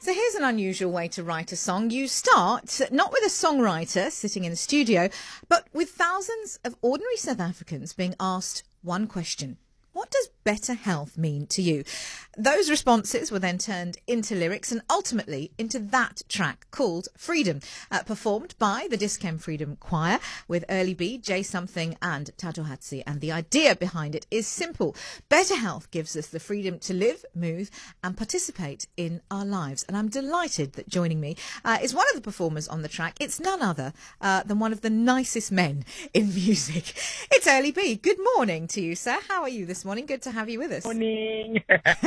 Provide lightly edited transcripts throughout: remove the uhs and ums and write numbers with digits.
So here's an unusual way to write a song. You start not with a songwriter sitting in the studio, but with thousands of ordinary South Africans being asked one question. What does better health mean to you? Those responses were then turned into lyrics and ultimately into that track called Freedom, performed by the Dis-Chem Freedom Choir with Early B, Jay Something and Thatohatsi. And the idea behind it is simple. Better health gives us the freedom to live, move and participate in our lives. And I'm delighted that joining me is one of the performers on the track. It's none other than one of the nicest men in music. It's Early B. Good morning to you, sir. How are you this morning? Good to have you with us. Morning.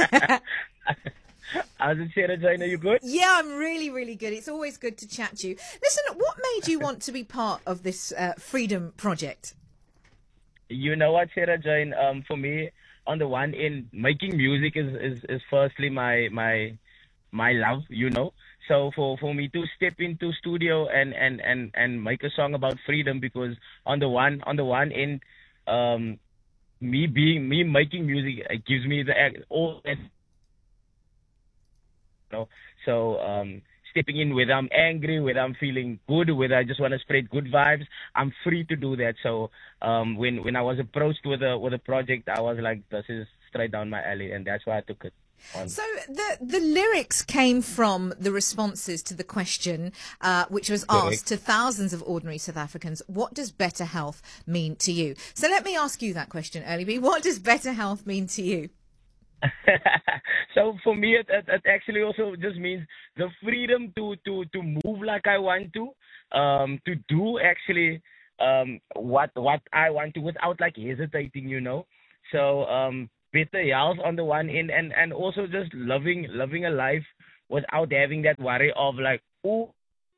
How's it, Sarah Jane? Are you good? Yeah, I'm really, really good. It's always good to chat to you. Listen, what made you want to be part of this Freedom Project? You know what, Sarah Jane? For me, on the one end, making music is firstly my love, you know. So for me to step into studio and make a song about freedom, because on the one end, me making music, it gives me all that, you know. So stepping in, whether I'm angry, whether I'm feeling good, whether I just want to spread good vibes, I'm free to do that. So when I was approached with a project, I was like, this is straight down my alley, and that's why I took it on. So the lyrics came from the responses to the question, which was asked to thousands of ordinary South Africans. What does better health mean to you? So let me ask you that question, Early B. What does better health mean to you? So for me, it actually also just means the freedom to move like I want to do actually what I want to without like hesitating, you know. So better health on the one end, and also just living a life without having that worry of like, oh.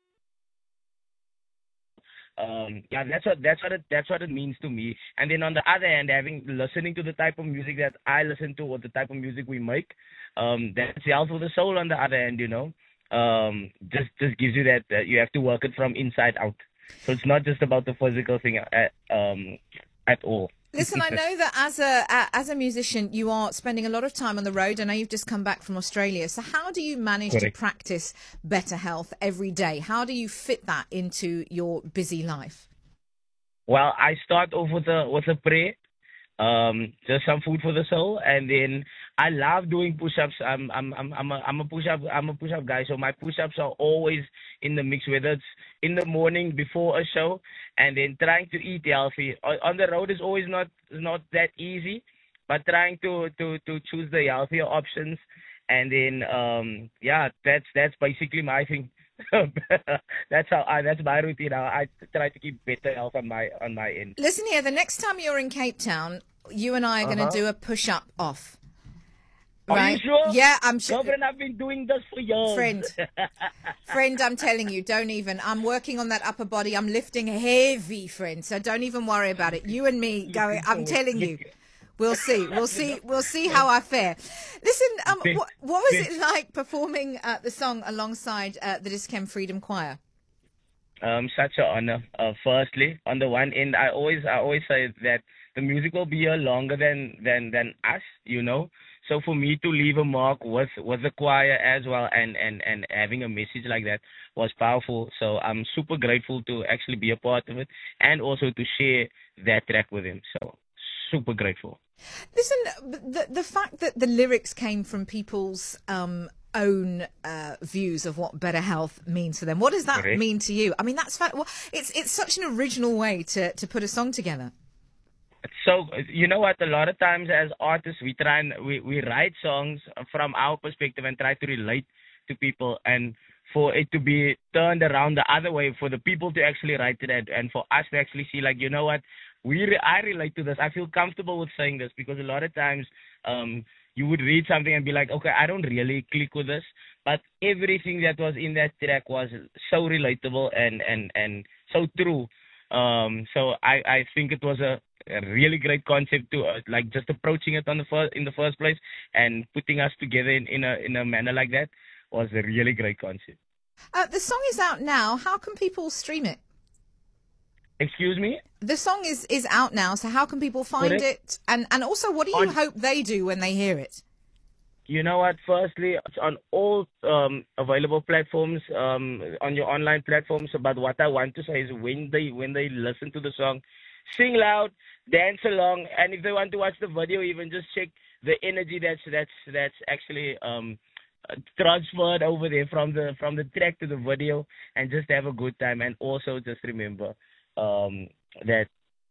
Yeah, that's what it means to me. And then on the other hand, listening to the type of music that I listen to, or the type of music we make, that's health for the soul. On the other hand, you know, just gives you that you have to work it from inside out. So it's not just about the physical thing at all. Listen, I know that as a musician, you are spending a lot of time on the road. I know you've just come back from Australia. So how do you manage to practice better health every day? How do you fit that into your busy life? Well, I start off with a prayer, just some food for the soul, and then I love doing push-ups. I'm a push-up guy, so my push-ups are always in the mix, whether it's in the morning before a show, and then trying to eat healthy. On the road is always not that easy, but trying to choose the healthier options, and then yeah, that's basically my thing. That's my routine. I try to keep better health on my end. Listen here, the next time you're in Cape Town, you and I are going to do a push-up off. Right? Are you sure? Yeah, I'm sure. Girlfriend, I've been doing this for years. Friend, I'm telling you, don't even. I'm working on that upper body. I'm lifting heavy, friend. So don't even worry about it. You and me going. I'm telling you. We'll see. We'll see how I fare. Listen, what was it like performing the song alongside the Dis-Chem Freedom Choir? Such an honor. Firstly, on the one end, I always say that the music will be here longer than us, you know. So for me to leave a mark with the choir as well, and having a message like that was powerful. So I'm super grateful to actually be a part of it, and also to share that track with him. So super grateful. Listen, the fact that the lyrics came from people's own views of what better health means to them. What does that mean to you? I mean, it's such an original way to put a song together. So, you know what, a lot of times as artists, we write songs from our perspective and try to relate to people, and for it to be turned around the other way, for the people to actually write it, and for us to actually see, like, you know what, I relate to this. I feel comfortable with saying this, because a lot of times you would read something and be like, okay, I don't really click with this, but everything that was in that track was so relatable and so true. So I think it was a really great concept to like just approaching it in the first place, and putting us together in a manner like that was a really great concept. The song is out now. How can people stream it? Excuse me? The song is out now, so how can people find it? And also, what do you hope they do when they hear it? You know what? Firstly, it's on all available platforms, on your online platforms. But what I want to say is, when they listen to the song, sing loud, dance along, and if they want to watch the video, even just check the energy that's actually transferred over there from the track to the video, and just have a good time. And also just remember that.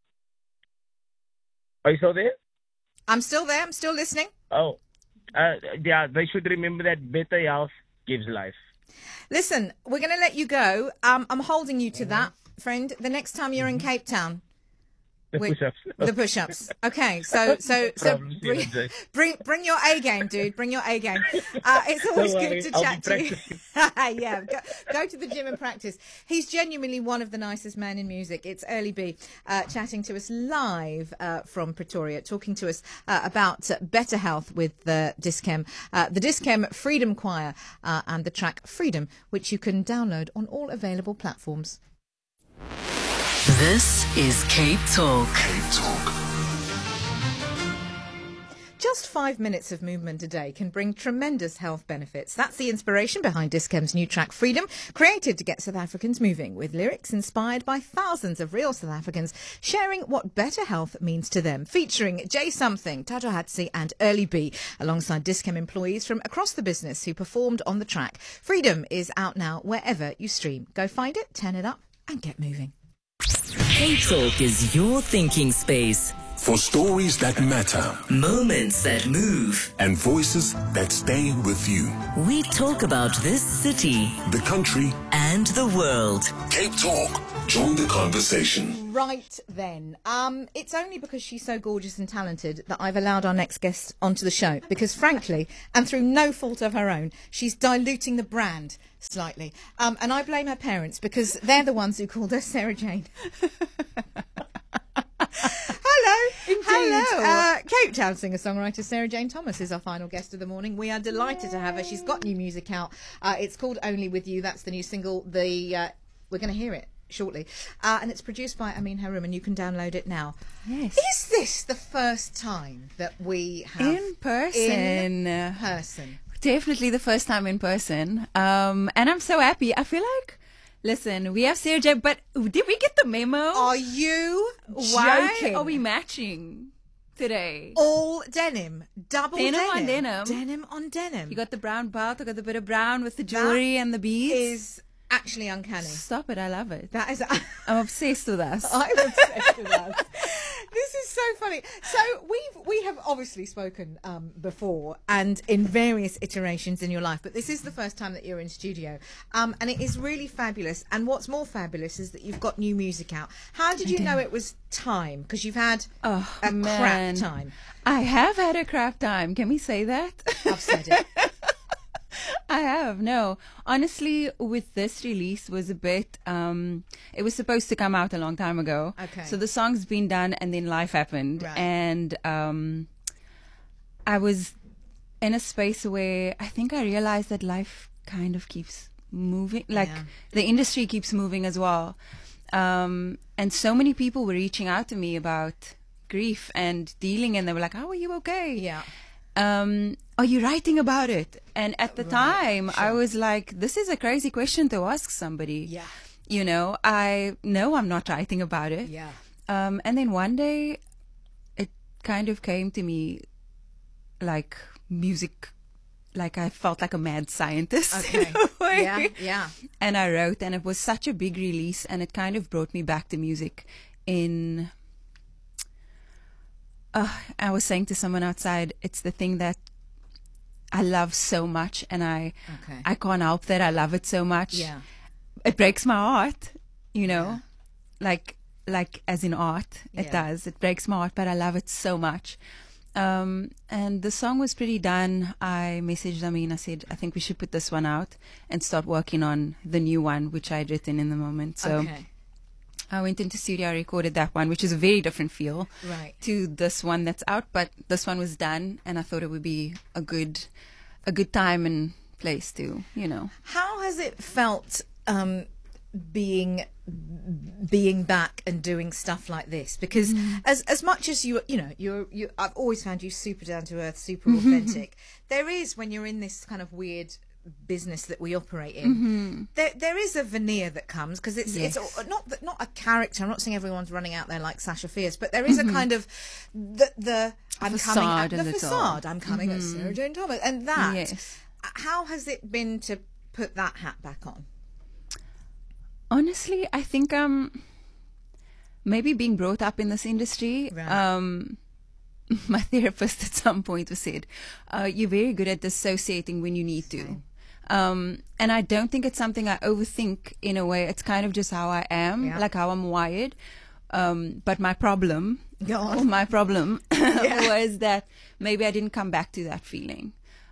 Are you still there? I'm still there. I'm still listening. Oh. Yeah, they should remember that better health gives life. Listen, we're going to let you go. I'm holding you to that, friend. The next time you're in Cape Town. The push-ups. The push-ups. Okay, so bring your A game, dude. Bring your A game. It's always good to chat to you. Yeah, go to the gym and practice. He's genuinely one of the nicest men in music. It's Early B chatting to us live from Pretoria, talking to us about better health with the Dis-Chem Freedom Choir and the track Freedom, which you can download on all available platforms. This is Cape Talk. Cape Talk. Just 5 minutes of movement a day can bring tremendous health benefits. That's the inspiration behind Dis-Chem's new track Freedom, created to get South Africans moving, with lyrics inspired by thousands of real South Africans sharing what better health means to them, featuring Jay Something, Tato Hatsi and Early B, alongside Dis-Chem employees from across the business who performed on the track. Freedom is out now wherever you stream. Go find it, turn it up and get moving. Cape Talk is your thinking space. For stories that matter, Moments that move. and voices that stay with you. We talk about this city The country, and the world. Cape Talk. Join the conversation. Right then, it's only because she's so gorgeous and talented that I've allowed our next guest onto the show, because frankly, and through no fault of her own, she's diluting the brand slightly. And I blame her parents, because they're the ones who called her Sarah Jane. Hello. Indeed. Hello. Cape Town singer-songwriter Sarah Jane Thomas is our final guest of the morning. We are delighted to have her. She's got new music out. It's called Only With You. That's the new single. We're going to hear it shortly. And it's produced by Amin Haroum, and you can download it now. Yes. Is this the first time that we have... In person. In person. Definitely the first time in person. And I'm so happy. I feel like, listen, we have Sarah J, but did we get the memo? Are you Why joking? are we matching today? All denim. Double Denim denim. on denim. Denim on denim. You got the brown belt, I got the bit of brown with the jewelry and the beads. Is actually uncanny. Stop it, I love it. That is... I'm obsessed with us. I'm obsessed with that. This is so funny. So we have obviously spoken before and in various iterations in your life, but this is the first time that you're in studio, and it is really fabulous. And what's more fabulous is that you've got new music out. How did you know it was time? Because you've had a crap time. I have had a crap time. Can we say that? I've said it. I have. No, honestly, with this release was a bit, it was supposed to come out a long time ago. Okay. So the song's been done and then life happened. Right. And I was in a space where I think I realized that life kind of keeps moving. Like the industry keeps moving as well. And so many people were reaching out to me about grief and dealing, and they were like, "Oh, are you okay? Yeah. Are you writing about it?" And at the time, I was like, this is a crazy question to ask somebody. Yeah. You know, I know I'm not writing about it. Yeah. And then one day, it kind of came to me like music, like I felt like a mad scientist. Okay. In a way. Yeah. Yeah. And I wrote, and it was such a big release, and it kind of brought me back to music in... I was saying to someone outside, it's the thing that I love so much, and I can't help that I love it so much. Yeah. It breaks my heart, you know, like as in art, it does. It breaks my heart, but I love it so much. And the song was pretty done. I messaged Amin. I said, I think we should put this one out and start working on the new one, which I'd written in the moment. So I went into studio, I recorded that one, which is a very different feel to this one that's out. But this one was done, and I thought it would be a good time and place to, you know. How has it felt being being back and doing stuff like this? Because as much as you know, I've always found you super down to earth, super authentic. There is, when you're in this kind of weird business that we operate in, there is a veneer that comes, because it's not a character. I'm not saying everyone's running out there like Sasha Fierce, but there is a kind of the I'm coming at the facade. I'm coming at Sarah Jane Thomas, and that. Yes. How has it been to put that hat back on? Honestly, I think maybe being brought up in this industry. Right. My therapist at some point said, "You're very good at dissociating when you need to." And I don't think it's something I overthink in a way. It's kind of just how I am, like how I'm wired. But my problem, was that maybe I didn't come back to that feeling.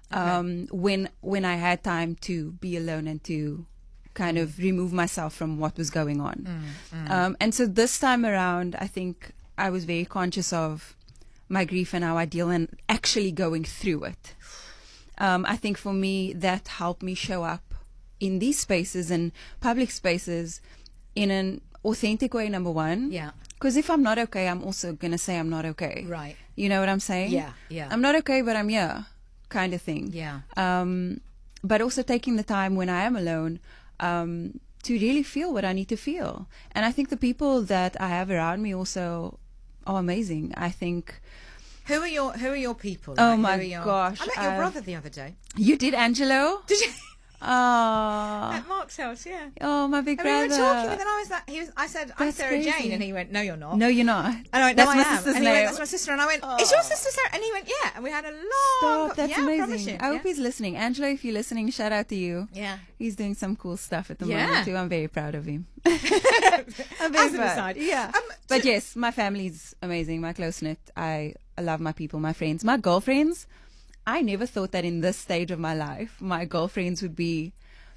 When I had time to be alone and to kind of remove myself from what was going on. And so this time around, I think I was very conscious of my grief and how I deal, and actually going through it. I think for me, that helped me show up in these spaces and public spaces in an authentic way, number one. Yeah. Because if I'm not okay, I'm also going to say I'm not okay. Right. You know what I'm saying? Yeah. I'm not okay, but I'm here, kind of thing. Yeah. But also taking the time when I am alone to really feel what I need to feel. And I think the people that I have around me also are amazing. I think. Who are your people? Oh like, my who are your... gosh! I met your brother the other day. You did, Angelo? Did you? Oh, At Mark's house, yeah. oh, my big And we brother. were talking, and then I was like, I said, I'm That's Sarah crazy. Jane, and he went, no, you're not. No, you're not. And I went, no, That's I my am. sister's And he went, name. that's my sister. And I went, is your sister Sarah? And he went, yeah. And we had a long... Stop, that's yeah, I promise amazing. you. I hope Yeah. he's listening. Angelo, if you're listening, shout out to you. Yeah. He's doing some cool stuff at the Yeah. moment too. I'm very proud of him. As an aside. Yeah. But yes, my family's amazing. My close-knit. I love my people, my friends. My girlfriends, I never thought that in this stage of my life, my girlfriends would be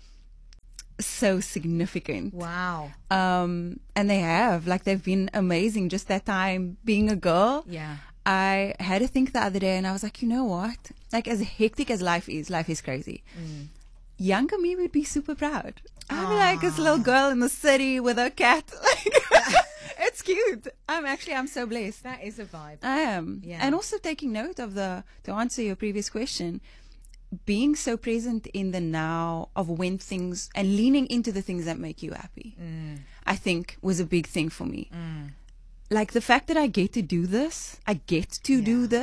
so significant. Wow. And they have. Like, they've been amazing. Just that time being a girl. Yeah. I had to think the other day, and I was like, you know what? Like, as hectic as life is crazy. Younger me would be super proud. I'd be like this little girl in the city with her cat. Like, it's cute. I'm so blessed. That is a vibe. I am. Yeah. And also taking note of to answer your previous question, being so present in the now of when things, and leaning into the things that make you happy, I think was a big thing for me. Like the fact that I get to do this, I get to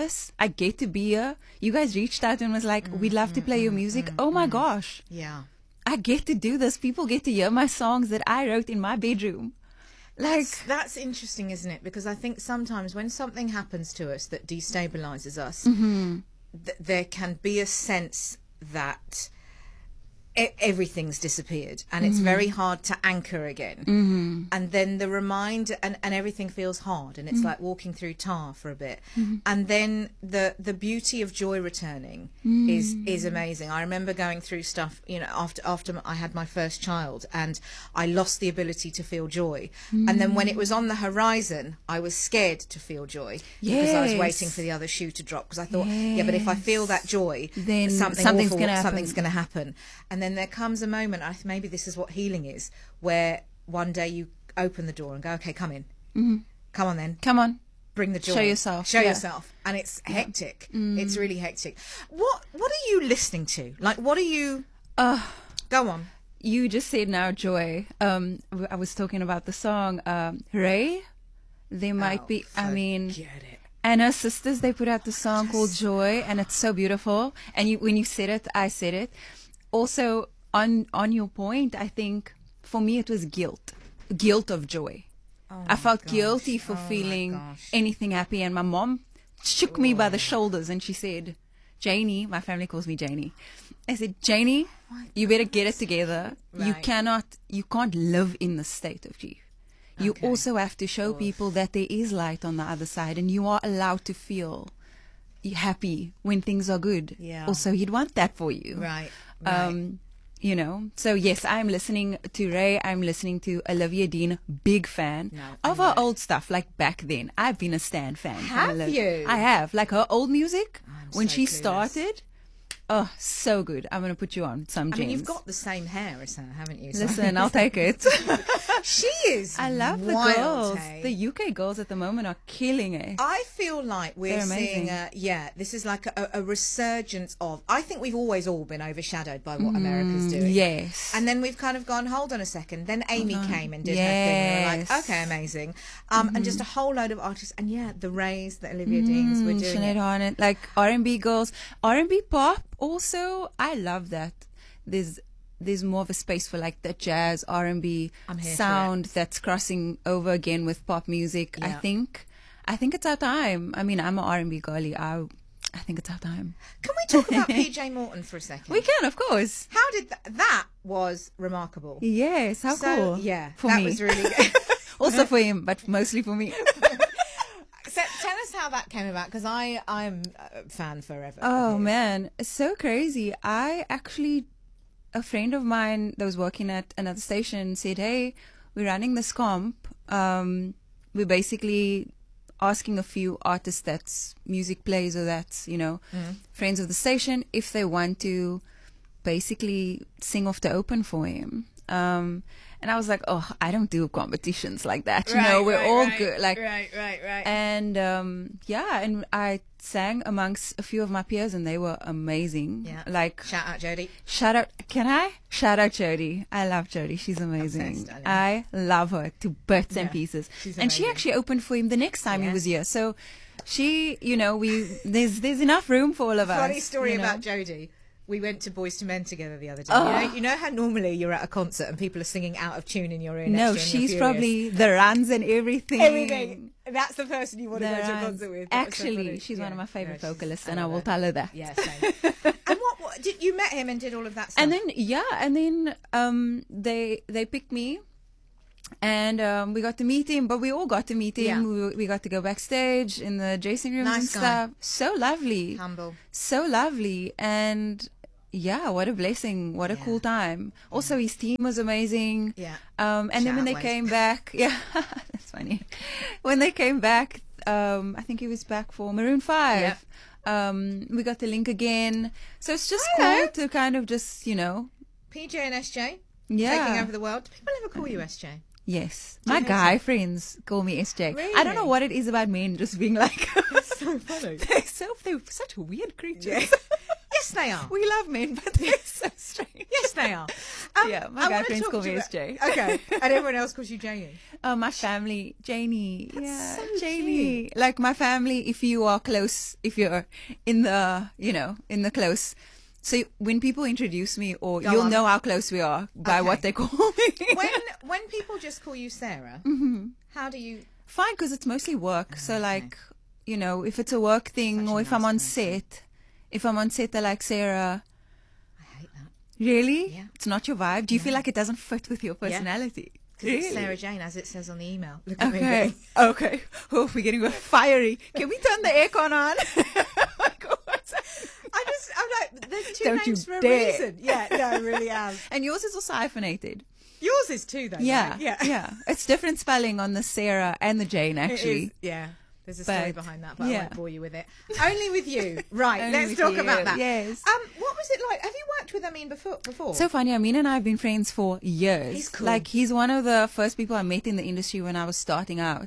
be here. You guys reached out and was like, we'd love to play your music. Oh my gosh. Yeah. I get to do this. People get to hear my songs that I wrote in my bedroom. Like, That's interesting, isn't it? Because I think sometimes when something happens to us that destabilizes us, there can be a sense that everything's disappeared, and it's very hard to anchor again. And then the reminder, and everything feels hard, and it's like walking through tar for a bit. And then the beauty of joy returning is amazing. I remember going through stuff, you know, after I had my first child, and I lost the ability to feel joy. And then when it was on the horizon, I was scared to feel joy because I was waiting for the other shoe to drop, because I thought, yeah, but if I feel that joy, then something's gonna happen. something's going to happen. And then there comes a moment, maybe this is what healing is, where one day you open the door and go, okay, come in. Come on then. come on. Bring the joy. Show yourself. Show Yeah. yourself. And it's hectic. It's really hectic. What are you listening to? Like, what are you... Go on. You just said now joy. I was talking about the song Ray. There might be, I mean, Get it. and her sisters, they put out the song called Joy, and it's so beautiful. And when you said it, I said it. Also, on your point, I think for me it was guilt of joy. I felt guilty for feeling anything happy, and my mom shook me by the shoulders and she said, Janie, my family calls me Janie. I said, Janie, you better get it together. You can't live in the state of grief. You also have to show people that there is light on the other side, and you are allowed to feel happy when things are good. Yeah. Also, he'd want that for you. Right. You know, so yes, I'm listening to Ray. I'm listening to Olivia Dean. Big fan of her old stuff. Like back then, I've been a Stan fan. Have you? I have. Like her old music I'm when so she clueless. started. Oh, so good. I'm going to put you on some I gems. mean, you've got the same hair as her, haven't you? So- Listen, I'll take it. she is. I love the wild, girls. hey? The UK girls at the moment are killing it. I feel like we're They're amazing. seeing, this is like a resurgence of. I think we've always all been overshadowed by what America's doing. Yes. And then we've kind of gone, hold on a second. Then Amy came and did her thing. And we were like, Yes. okay, amazing. And just a whole load of artists. And the Rays, the Olivia Deans were doing Sinead it. Harnett, like R&B girls, R&B pop. Also, I love that. There's more of a space for like the jazz R&B I'm here for sound that's crossing over again with pop music. Yeah. I think it's our time. I mean, I'm an R&B girly. I think it's our time. Can we talk about PJ Morton for a second? We can, of course. How did that was remarkable. Yes, how So, cool. yeah, for that me. was really good. Also for him, but mostly for me. So tell us how that came about, because I'm a fan forever. Oh man, it's so crazy. A friend of mine that was working at another station said, "Hey, we're running this comp. We're basically asking a few artists that's music plays or that's, friends of the station, if they want to basically sing off the open for him." And I was like, oh, I don't do competitions like that. We're all good. Like, right. and and I sang amongst a few of my peers, and they were amazing. Yeah. Like, Shout out Jodie. shout out! Can I shout out Jodie? I love Jodie. She's amazing. Obsessed, I know. I love her to bits and Yeah, pieces. she's And she amazing. actually opened for him the next time he Yeah. was here. So she, there's enough room for all of us. Funny story you know? about Jodie. We went to Boys to Men together the other day. You know how normally you're at a concert and people are singing out of tune in your ear. No, next to you and she's you're probably the runs and everything. furious. Everything. That's the person you want to The go to a runs. concert with. That was so Actually, funny. she's one of my favorite she's- vocalists, I and I love will her. tell her that. Yeah, same. And what did you met him and did all of that stuff? And then they picked me, and we got to meet him. But we all got to meet him. Yeah. We got to go backstage in the dressing rooms and Nice guy. stuff. So lovely, humble. so lovely, and yeah, what a blessing! What a cool time. Also, his team was amazing. Yeah. And then Shout when out they Wes. came back, yeah, that's funny. When they came back, I think he was back for Maroon 5. Yep. We got the link again. So it's just Hello. cool to kind of just, PJ and SJ yeah. taking over the world. Do people ever call you SJ? Yes. you My think guy friends call me SJ. I don't know Really? what it is about men just being like, So funny. they're such weird creatures. Yes, they are. We love men, but they're so strange. Yes, they are. Yeah, my I guy wanna friends talk call to me you SJ. about- Okay, and everyone else calls you Janie. My family, Janie. Yeah, so Janie. Like my family, if you are close, if you're in the, in the close. So when people introduce me, or Go you'll on. know how close we are by Okay. what they call me. When people just call you Sarah, how do you? Fine, because it's mostly work. So like, if it's a work thing, Such a or if I'm nice on person. set, they're like, Sarah, I hate that. really? Yeah. It's not your vibe? Do you feel like it doesn't fit with your personality? 'Cause it's Sarah Jane, as it says on the email. Look at me. Okay. Okay. Oh, we're getting fiery. Can we turn the aircon on? Oh my God. I'm like, there's two Don't you names for a dare. reason. Yeah, no, I really am. And yours is also hyphenated. Yours is too, though. Yeah. right? Yeah. Yeah. It's different spelling on the Sarah and the Jane, It actually. is, yeah. There's a story But, behind that, but I yeah. won't bore you with it. Only with you. Right, Only let's with talk you, about that. yes. What was it like? Have you worked with Amin before? So funny. Amin and I have been friends for years. He's cool. Like, he's one of the first people I met in the industry when I was starting out.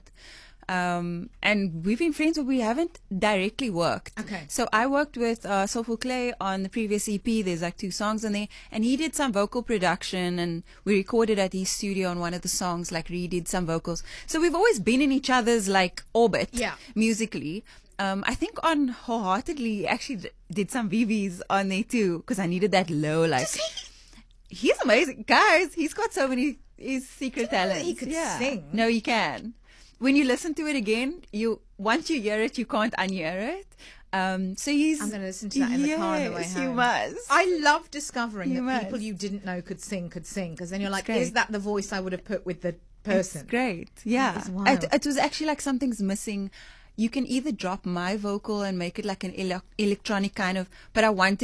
And we've been friends, but we haven't directly worked. Okay. So I worked with Soulful Clay on the previous EP. There's like 2 songs on there, and he did some vocal production, and we recorded at his studio on one of the songs. Like, redid some vocals. So we've always been in each other's like orbit, Yeah. musically. I think on Wholeheartedly actually did some VVs on there too, because I needed that low like. He's amazing, guys. He's got so many his secret know that talents. he could sing? No, he can. When you listen to it again, once you hear it, you can't unhear it. So he's. I'm going to listen to that in the car on the way Yes, home. you must. I love discovering You that people must. you didn't know could sing, because then you're like, great. is that the voice I would have put with the person? It's great. Yeah. It's wild. It was actually like something's missing. You can either drop my vocal and make it like an electronic kind of, but I wanted like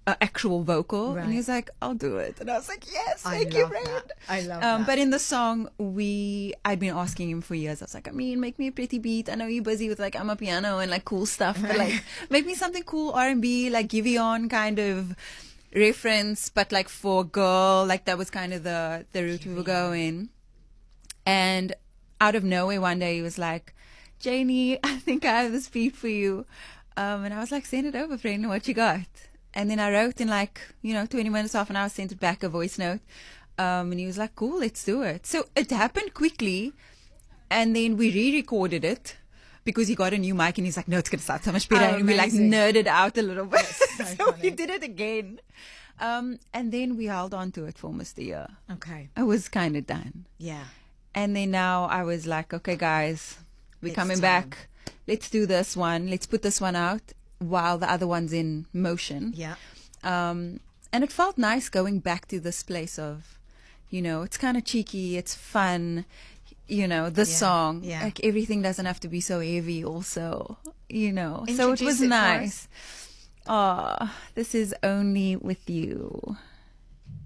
an actual vocal. Right. And he was like, I'll do it. And I was like, yes, I thank you, love friend. that. I love that. But in the song, I'd been asking him for years. I was like, make me a pretty beat. I know you're busy with like amapiano and like cool stuff, but like make me something cool, R&B, like Giveon kind of reference, but like for a girl, like that was kind of the route we were going. And out of nowhere one day he was like, Janie, I think I have this beat for you. And I was like, send it over, friend. What you got? And then I wrote in like, 20 minutes, half an hour, sent it back, a voice note. And he was like, cool, let's do it. So it happened quickly. And then we re-recorded it because he got a new mic and he's like, no, it's going to sound so much better. Oh, and we like amazing. nerded out a little bit. so So we funny. did it again. And then we held on to it for almost a year. Okay. I was kind of done. Yeah. And then now I was like, okay, guys, we're It's coming time. back. Let's do this one. Let's put this one out while the other one's in motion. Yeah. And it felt nice going back to this place of, it's kind of cheeky, it's fun, this Yeah, song. yeah. Like everything doesn't have to be so heavy also, So it Introduce was it for nice. Oh, this is Only With You.